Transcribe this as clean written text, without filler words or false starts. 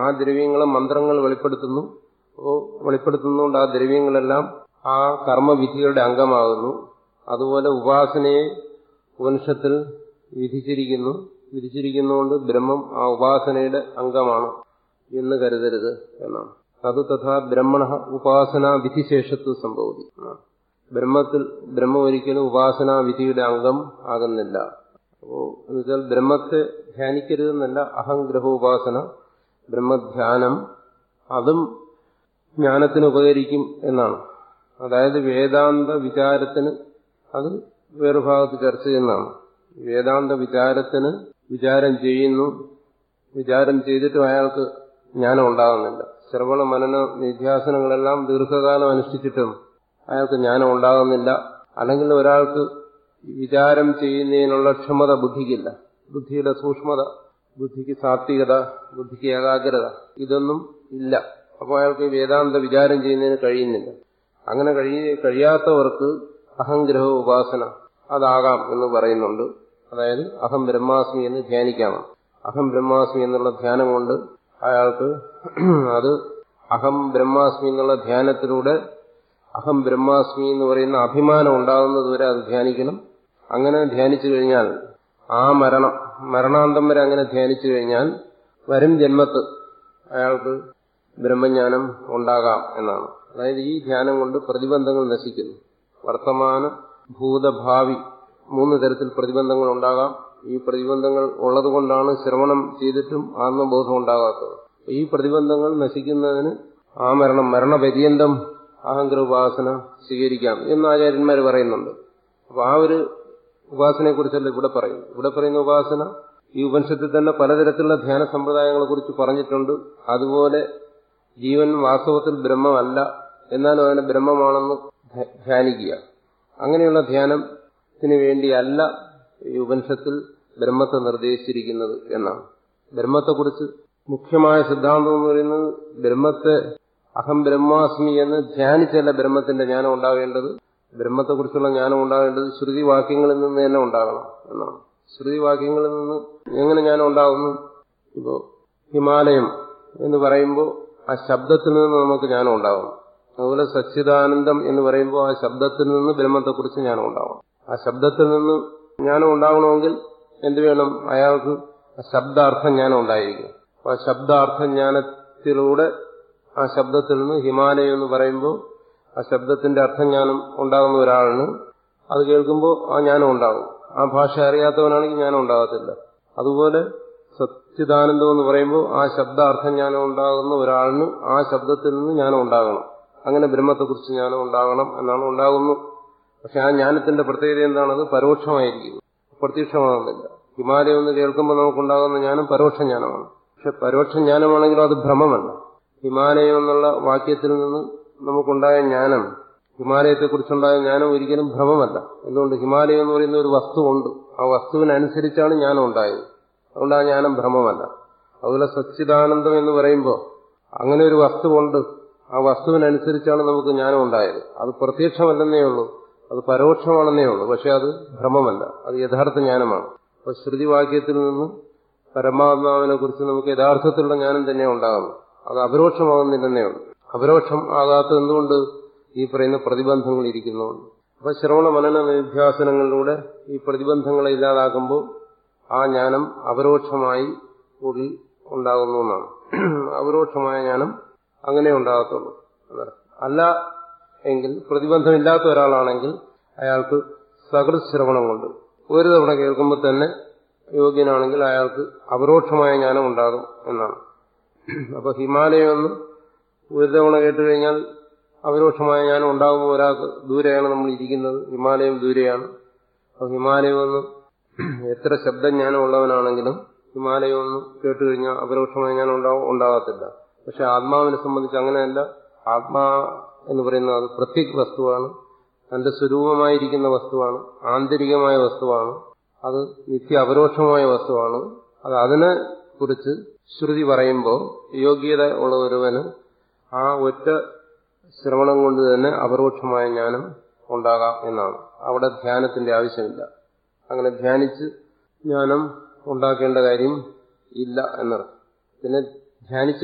ആ ദ്രവ്യങ്ങളെ മന്ത്രങ്ങൾ വെളിപ്പെടുത്തുന്നു. അപ്പോൾ വെളിപ്പെടുത്തുന്നതുകൊണ്ട് ആ ദ്രവ്യങ്ങളെല്ലാം ആ കർമ്മവിധികളുടെ അംഗമാകുന്നു. അതുപോലെ ഉപാസനയെ ഉപനിഷത്തിൽ വിധിച്ചിരിക്കുന്നതുകൊണ്ട് ബ്രഹ്മം ആ ഉപാസനയുടെ അംഗമാണ് എന്ന് കരുതരുത് എന്നാണ്. അത് തഥാ ബ്രഹ്മണ ഉപാസനാ വിധിശേഷത്വ സംഭവതി. ബ്രഹ്മം ഒരിക്കലും ഉപാസനാ വിധിയുടെ അംഗം ആകുന്നില്ല. അപ്പോ എന്നുവെച്ചാൽ ബ്രഹ്മത്തെ ധ്യാനിക്കരുതെന്നല്ല, അഹംഗ്രഹോപാസന, ബ്രഹ്മധ്യാനം അതും ജ്ഞാനത്തിന് ഉപകരിക്കും എന്നാണ്. അതായത് വേദാന്ത വിചാരത്തിന് അത് വേറെ ഭാഗത്ത് ചർച്ച ചെയ്യുന്നതാണ്. വേദാന്ത വിചാരത്തിന് വിചാരം ചെയ്യുന്നു, വിചാരം ചെയ്തിട്ടും അയാൾക്ക് ജ്ഞാനം ഉണ്ടാകുന്നില്ല. ശ്രവണ മനന നിധ്യാസനങ്ങളെല്ലാം ദീർഘകാലം അനുഷ്ഠിച്ചിട്ടും അയാൾക്ക് ജ്ഞാനം ഉണ്ടാകുന്നില്ല. അല്ലെങ്കിൽ ഒരാൾക്ക് വിചാരം ചെയ്യുന്നതിനുള്ള ക്ഷമത ബുദ്ധിക്കില്ല, ബുദ്ധിയുടെ സൂക്ഷ്മത, ബുദ്ധിക്ക് സാത്വികത, ബുദ്ധിക്ക് ഏകാഗ്രത ഇതൊന്നും ഇല്ല. അപ്പോൾ അയാൾക്ക് വേദാന്ത വിചാരം ചെയ്യുന്നതിന് കഴിയുന്നില്ല. അങ്ങനെ കഴിയാത്തവർക്ക് അഹംഗ്രഹ ഉപാസന അതാകാം എന്ന് പറയുന്നുണ്ട്. അതായത് അഹം ബ്രഹ്മാസ്മി എന്ന് ധ്യാനിക്കാം. അഹം ബ്രഹ്മാസ്മി എന്നുള്ള ധ്യാനം കൊണ്ട് അയാൾക്ക് അത് അഹം ബ്രഹ്മാസ്മി എന്നുള്ള ധ്യാനത്തിലൂടെ അഹം ബ്രഹ്മാസ്മി എന്ന് പറയുന്ന അഭിമാനം ഉണ്ടാകുന്നതുവരെ അത് ധ്യാനിക്കണം. അങ്ങനെ ധ്യാനിച്ചു കഴിഞ്ഞാൽ ആ മരണാന്തം വരെ അങ്ങനെ ധ്യാനിച്ചു കഴിഞ്ഞാൽ വരും ജന്മത്ത് അയാൾക്ക് ബ്രഹ്മജ്ഞാനം ഉണ്ടാകാം എന്നാണ്. അതായത് ഈ ധ്യാനം കൊണ്ട് പ്രതിബന്ധങ്ങൾ നശിക്കുന്നു. വർത്തമാന ഭൂതഭാവി 3 തരത്തിൽ പ്രതിബന്ധങ്ങൾ ഉണ്ടാകാം. ഈ പ്രതിബന്ധങ്ങൾ ഉള്ളതുകൊണ്ടാണ് ശ്രവണം ചെയ്തിട്ടും ആത്മബോധം ഉണ്ടാകാത്തത്. ഈ പ്രതിബന്ധങ്ങൾ നശിക്കുന്നതിന് ആ മരണപര്യന്തം അഹംഗ്രഹോപാസന സ്വീകരിക്കാം എന്ന് ആചാര്യന്മാർ പറയുന്നുണ്ട്. അപ്പൊ ആ ഒരു ഉപാസനയെക്കുറിച്ചല്ല ഇവിടെ പറയുന്നു. ഇവിടെ പറയുന്ന ഉപാസന ഈ ഉപനിഷത്തിൽ തന്നെ പലതരത്തിലുള്ള ധ്യാന സമ്പ്രദായങ്ങളെ കുറിച്ച് പറഞ്ഞിട്ടുണ്ട്. അതുപോലെ ജീവൻ വാസ്തവത്തിൽ ബ്രഹ്മമല്ല, എന്നാലും അതിനെ ബ്രഹ്മമാണെന്ന് ധ്യാനിക്കുക. അങ്ങനെയുള്ള ധ്യാനത്തിന് വേണ്ടിയല്ല ഈ ഉപനിഷത്തിൽ ബ്രഹ്മത്തെ നിർദ്ദേശിച്ചിരിക്കുന്നത് എന്നാണ്. ബ്രഹ്മത്തെക്കുറിച്ച് മുഖ്യമായ സിദ്ധാന്തം എന്ന് പറയുന്നത് ബ്രഹ്മത്തെ അഹം ബ്രഹ്മാസ്മി എന്ന് ധ്യാനിച്ചല്ല ബ്രഹ്മത്തിന്റെ ജ്ഞാനം ഉണ്ടാവേണ്ടത്. ബ്രഹ്മത്തെക്കുറിച്ചുള്ള ജ്ഞാനം ഉണ്ടാവേണ്ടത് ശ്രുതിവാക്യങ്ങളിൽ നിന്ന് തന്നെ ഉണ്ടാകണം എന്നാണ്. ശ്രുതിവാക്യങ്ങളിൽ നിന്ന് എങ്ങനെ ജ്ഞാനം ഉണ്ടാകുന്നു? ഇപ്പോ ഹിമാലയം എന്ന് പറയുമ്പോൾ ആ ശബ്ദത്തിൽ നിന്ന് നമുക്ക് ജ്ഞാനം ഉണ്ടാകും. അതുപോലെ സച്ചിദാനന്ദം എന്ന് പറയുമ്പോൾ ആ ശബ്ദത്തിൽ നിന്ന് ബ്രഹ്മത്തെക്കുറിച്ച് ജ്ഞാനം ഉണ്ടാകും. ആ ശബ്ദത്തിൽ നിന്ന് ജ്ഞാനം ഉണ്ടാകണമെങ്കിൽ എന്ത് വേണം? അയാൾക്ക് ശബ്ദാർത്ഥ ജ്ഞാനം ഉണ്ടായിരിക്കും. ആ ശബ്ദാർത്ഥ ജ്ഞാനത്തിലൂടെ ആ ശബ്ദത്തിൽ നിന്ന് ഹിമാലയം എന്ന് പറയുമ്പോൾ ആ ശബ്ദത്തിന്റെ അർത്ഥജ്ഞാനം ഉണ്ടാകുന്ന ഒരാളിന് അത് കേൾക്കുമ്പോൾ ആ ജ്ഞാനം ഉണ്ടാകും. ആ ഭാഷ അറിയാത്തവനാണെങ്കിൽ ജ്ഞാനം ഉണ്ടാകത്തില്ല. അതുപോലെ സച്ചിദാനന്ദം എന്ന് പറയുമ്പോൾ ആ ശബ്ദാർത്ഥജ്ഞാനം ഉണ്ടാകുന്ന ഒരാളിന് ആ ശബ്ദത്തിൽ നിന്ന് ജ്ഞാനം ഉണ്ടാകണം. അങ്ങനെ ബ്രഹ്മത്തെക്കുറിച്ച് ജ്ഞാനം ഉണ്ടാകണം എന്നാണ് ഉണ്ടാകുന്നു. പക്ഷെ ആ ജ്ഞാനത്തിന്റെ പ്രത്യേകത എന്താണത്? പരോക്ഷമായിരിക്കുന്നു, പ്രത്യക്ഷമാകുന്നില്ല. ഹിമാലയം എന്ന് കേൾക്കുമ്പോൾ നമുക്കുണ്ടാകുന്ന ജ്ഞാനം പരോക്ഷ ജ്ഞാനമാണ്. പക്ഷെ പരോക്ഷ ജ്ഞാനമാണെങ്കിലും അത് ഭ്രമമല്ല. ഹിമാലയം എന്നുള്ള വാക്യത്തിൽ നിന്ന് നമുക്കുണ്ടായ ജ്ഞാനം, ഹിമാലയത്തെക്കുറിച്ചുണ്ടായ ജ്ഞാനം ഒരിക്കലും ഭ്രമമല്ല. എന്തുകൊണ്ട്? ഹിമാലയം എന്ന് പറയുന്ന ഒരു വസ്തുവുണ്ട്, ആ വസ്തുവിനനുസരിച്ചാണ് ജ്ഞാനം ഉണ്ടായത്. അതുകൊണ്ട് ആ ജ്ഞാനം ഭ്രമമല്ല. അതുപോലെ സച്ചിദാനന്ദം എന്ന് പറയുമ്പോൾ അങ്ങനെ ഒരു വസ്തുവുണ്ട്, ആ വസ്തുവിനനുസരിച്ചാണ് നമുക്ക് ജ്ഞാനം ഉണ്ടായത്. അത് പ്രത്യക്ഷമല്ലെന്നേ ഉള്ളൂ, അത് പരോക്ഷമാണെന്നേ ഉള്ളൂ. പക്ഷെ അത് ഭ്രമമല്ല, അത് യഥാർത്ഥ ജ്ഞാനമാണ്. അപ്പൊ ശ്രുതിവാക്യത്തിൽ നിന്ന് പരമാത്മാവിനെ കുറിച്ച് നമുക്ക് യഥാർത്ഥത്തിലുള്ള ജ്ഞാനം തന്നെ ഉണ്ടാകുന്നു. അത് അപരോക്ഷമാകുന്നില്ലെന്നേ ഉള്ളൂ. അപരോക്ഷം ആകാത്തത് എന്തുകൊണ്ട്? ഈ പറയുന്ന പ്രതിബന്ധങ്ങൾ ഇരിക്കുന്നതുകൊണ്ട്. അപ്പൊ ശ്രവണ മനന നിധ്യാസനങ്ങളിലൂടെ ഈ പ്രതിബന്ധങ്ങളെ ഇല്ലാതാക്കുമ്പോൾ ആ ജ്ഞാനം അപരോക്ഷമായി കൂടി ഉണ്ടാകുന്നു എന്നാണ്. അപരോക്ഷമായ ജ്ഞാനം അങ്ങനെ ഉണ്ടാകത്തുള്ളൂ. അല്ല എങ്കിൽ, പ്രതിബന്ധമില്ലാത്ത ഒരാളാണെങ്കിൽ അയാൾക്ക് സകൃത് ശ്രവണം കൊണ്ട് ഒരു തവണ കേൾക്കുമ്പോൾ തന്നെ യോഗ്യനാണെങ്കിൽ അയാൾക്ക് അപരോക്ഷമായ ജ്ഞാനം ഉണ്ടാകും എന്നാണ്. അപ്പൊ ഹിമാലയം എന്ന് ഒരു തവണ കേട്ടുകഴിഞ്ഞാൽ അപരോക്ഷമായ ജ്ഞാനം ഉണ്ടാകുമ്പോൾ ഒരാൾക്ക് ദൂരെയാണ് നമ്മൾ ഇരിക്കുന്നത്, ഹിമാലയം ദൂരെയാണ്. അപ്പൊ ഹിമാലയം എന്ന് എത്ര ശബ്ദജ്ഞാനം ഉള്ളവനാണെങ്കിലും ഹിമാലയം ഒന്ന് കേട്ടുകഴിഞ്ഞാൽ അപരോക്ഷമായ ജ്ഞാനം ഉണ്ടാകത്തില്ല. പക്ഷെ ആത്മാവിനെ സംബന്ധിച്ച് അങ്ങനെയല്ല. ആത്മാ എന്ന് പറയുന്നത് അത് പ്രത്യക് വസ്തുവാണ്, തന്റെ സ്വരൂപമായിരിക്കുന്ന വസ്തുവാണ്, ആന്തരികമായ വസ്തുവാണ്, അത് നിത്യ അപരോക്ഷമായ വസ്തുവാണ്. അത് അതിനെ കുറിച്ച് ശ്രുതി പറയുമ്പോൾ യോഗ്യത ഉള്ള ഒരുവന് ആ ഒറ്റ ശ്രവണം കൊണ്ട് തന്നെ അപരോക്ഷമായ ജ്ഞാനം ഉണ്ടാകാം എന്നാണ്. അവിടെ ധ്യാനത്തിന്റെ ആവശ്യമില്ല. അങ്ങനെ ധ്യാനിച്ച് ജ്ഞാനം ഉണ്ടാക്കേണ്ട കാര്യം ഇല്ല എന്നർത്ഥം. പിന്നെ ധ്യാനിച്ച്